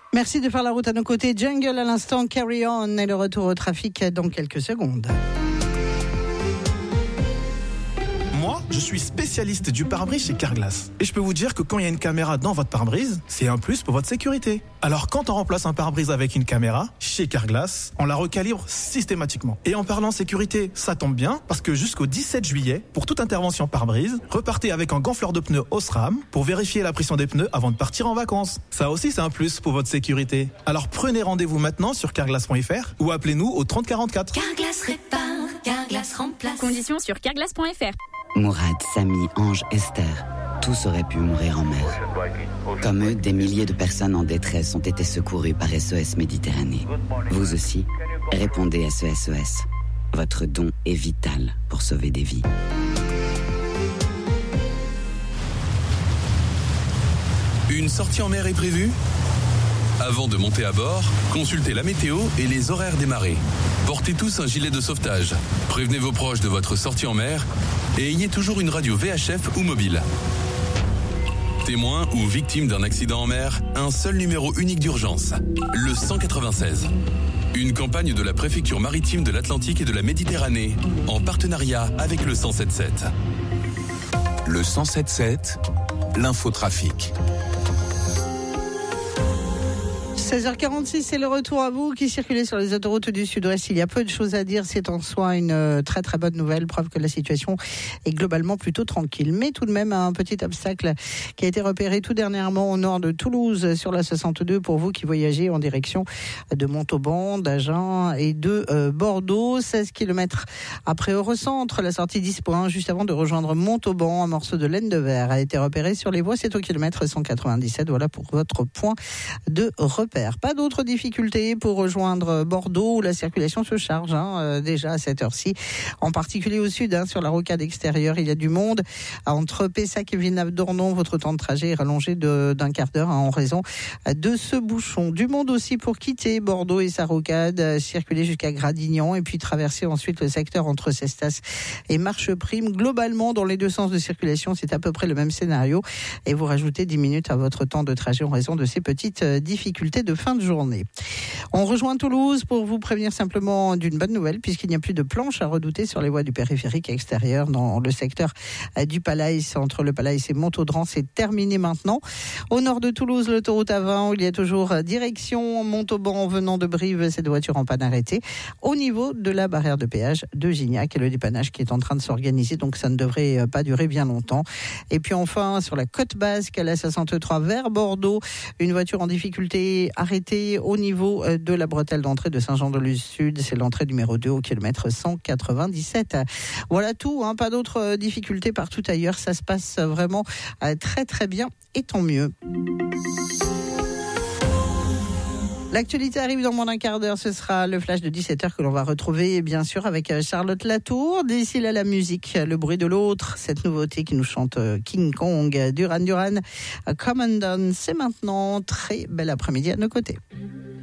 Merci de faire la route à nos côtés. Jungle à l'instant, Carry On et le retour au trafic dans quelques secondes. Moi, je suis spécialiste du pare-brise chez Carglass. Et je peux vous dire que quand il y a une caméra dans votre pare-brise, c'est un plus pour votre sécurité. Alors quand on remplace un pare-brise avec une caméra, chez Carglass, on la recalibre systématiquement. Et en parlant sécurité, ça tombe bien, parce que jusqu'au 17 juillet, pour toute intervention pare-brise, repartez avec un gonfleur de pneus Osram pour vérifier la pression des pneus avant de partir en vacances. Ça aussi, c'est un plus pour votre sécurité. Alors prenez rendez-vous maintenant sur carglass.fr ou appelez-nous au 30 44. Carglass répare, Carglass remplace. Conditions sur carglass.fr. Mourad, Samy, Ange, Esther, tous auraient pu mourir en mer. Comme eux, des milliers de personnes en détresse ont été secourues par SOS Méditerranée. Vous aussi, répondez à ce SOS. Votre don est vital pour sauver des vies. Une sortie en mer est prévue ? Avant de monter à bord, consultez la météo et les horaires des marées. Portez tous un gilet de sauvetage. Prévenez vos proches de votre sortie en mer et ayez toujours une radio VHF ou mobile. Témoin ou victime d'un accident en mer, un seul numéro unique d'urgence, le 196. Une campagne de la préfecture maritime de l'Atlantique et de la Méditerranée, en partenariat avec le 177. Le 177, l'infotrafic. 16h46, c'est le retour à vous qui circulez sur les autoroutes du Sud-Ouest. Il y a peu de choses à dire, c'est en soi une très très bonne nouvelle, preuve que la situation est globalement plutôt tranquille. Mais tout de même, un petit obstacle qui a été repéré tout dernièrement au nord de Toulouse sur la 62 pour vous qui voyagez en direction de Montauban, d'Agen et de Bordeaux. 16 km après Eurocentre, la sortie 10.1 juste avant de rejoindre Montauban, un morceau de laine de verre a été repéré sur les voies. C'est au kilomètre 197. Voilà pour votre point de repère. Pas d'autres difficultés pour rejoindre Bordeaux où la circulation se charge déjà à cette heure-ci, en particulier au sud sur la rocade extérieure. Il y a du monde entre Pessac et Villeneuve-d'Ornon. Votre temps de trajet est rallongé d'un quart d'heure en raison de ce bouchon. Du monde aussi pour quitter Bordeaux et sa rocade, circuler jusqu'à Gradignan et puis traverser ensuite le secteur entre Cestas et Marcheprime. Globalement, dans les deux sens de circulation, c'est à peu près le même scénario et vous rajoutez 10 minutes à votre temps de trajet en raison de ces petites difficultés de fin de journée. On rejoint Toulouse pour vous prévenir simplement d'une bonne nouvelle puisqu'il n'y a plus de planches à redouter sur les voies du périphérique extérieur dans le secteur du Palais, entre le Palais et Montaudran. C'est terminé maintenant. Au nord de Toulouse, l'autoroute A20 où il y a toujours direction Montauban venant de Brive, cette voiture en panne arrêtée au niveau de la barrière de péage de Gignac et le dépannage qui est en train de s'organiser, donc ça ne devrait pas durer bien longtemps. Et puis enfin sur la côte basque à la 63 vers Bordeaux, une voiture en difficulté arrêtée au niveau de la bretelle d'entrée de Saint-Jean-de-Luz-Sud. C'est l'entrée numéro 2 au kilomètre 197. Voilà tout, pas d'autres difficultés partout ailleurs. Ça se passe vraiment très très bien et tant mieux. L'actualité arrive dans moins d'un quart d'heure. Ce sera le flash de 17h que l'on va retrouver, bien sûr, avec Charlotte Latour. D'ici là, la musique, le bruit de l'autre, cette nouveauté qui nous chante King Kong, Duran Duran, Come and Dance. C'est maintenant. Très bel après-midi à nos côtés.